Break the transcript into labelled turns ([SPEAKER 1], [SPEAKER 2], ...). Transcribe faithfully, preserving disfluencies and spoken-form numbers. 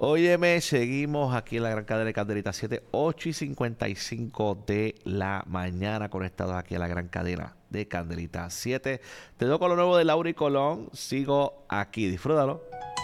[SPEAKER 1] Óyeme, seguimos aquí en la gran cadena de Candelita siete, ocho y cincuenta y cinco de la mañana, conectados aquí a la gran cadena de Candelita siete. Te doy con lo nuevo de Laura y Colón. Sigo aquí, disfrútalo.